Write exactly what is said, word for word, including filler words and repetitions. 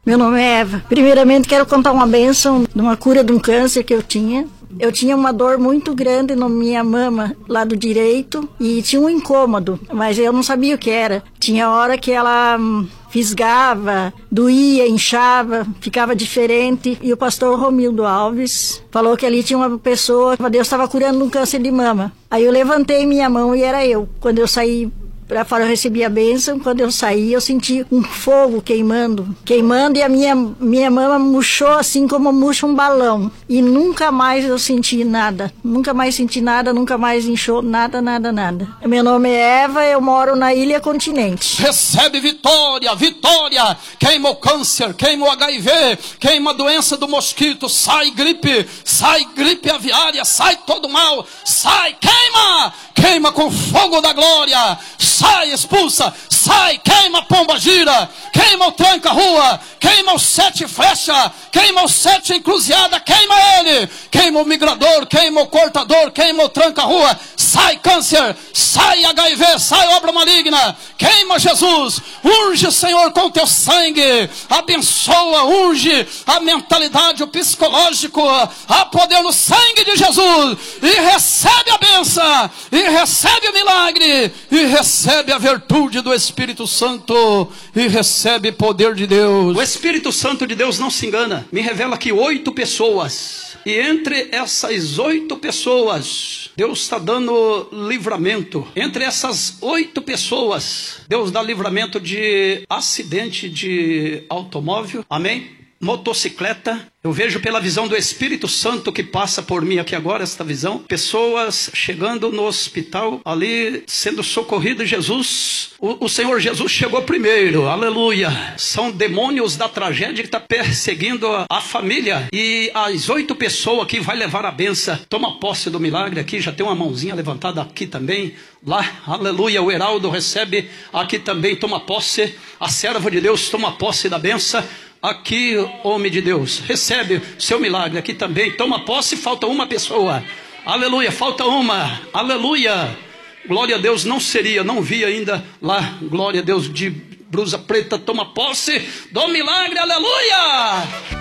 Meu nome é Eva. Primeiramente quero contar uma bênção de uma cura de um câncer que eu tinha. Eu tinha uma dor muito grande na minha mama, lado direito, e tinha um incômodo, mas eu não sabia o que era. Tinha hora que ela hum, fisgava, doía, inchava, ficava diferente. E o pastor Romildo Alves falou que ali tinha uma pessoa, que Deus estava curando um câncer de mama. Aí eu levantei minha mão e era eu. Quando eu saí para fora eu recebi a bênção, quando eu saí eu senti um fogo queimando, queimando e a minha, minha mama murchou assim como murcha um balão. E nunca mais eu senti nada, nunca mais senti nada, nunca mais inchou nada, nada, nada. Meu nome é Eva, eu moro na Ilha Continente. Recebe vitória, vitória, queima o câncer, queima o H I V, queima a doença do mosquito, sai gripe, sai gripe aviária, sai todo mal, sai, queima, queima com fogo da glória. Sai, expulsa, sai, queima a pomba gira, queima o tranca-rua, queima os sete flechas, queima os sete encruzilhada, queima ele, queima o migrador, queima o cortador, queima o tranca-rua, sai câncer, sai H I V, sai obra maligna, queima Jesus, unge Senhor com teu sangue, abençoa, unge a mentalidade, o psicológico, há poder no sangue de Jesus, e recebe a bênção, e recebe o milagre, e recebe Recebe a virtude do Espírito Santo e recebe poder de Deus. O Espírito Santo de Deus não se engana. Me revela que oito pessoas. E entre essas oito pessoas, Deus está dando livramento. Entre essas oito pessoas, Deus dá livramento de acidente de automóvel. Amém? Motocicleta. Eu vejo pela visão do Espírito Santo que passa por mim aqui agora, esta visão. Pessoas chegando no hospital, ali sendo socorridas. Jesus, o, o Senhor Jesus chegou primeiro, aleluia. São demônios da tragédia que está perseguindo a, a família. E as oito pessoas que vai levar a benção, toma posse do milagre aqui. Já tem uma mãozinha levantada aqui também. Lá, aleluia, o Heraldo recebe aqui também, toma posse. A serva de Deus toma posse da benção. Aqui, homem de Deus, recebe seu milagre aqui também. Toma posse, falta uma pessoa. Aleluia, falta uma. Aleluia. Glória a Deus, não seria, não vi ainda lá. Glória a Deus, de blusa preta, toma posse do milagre. Aleluia.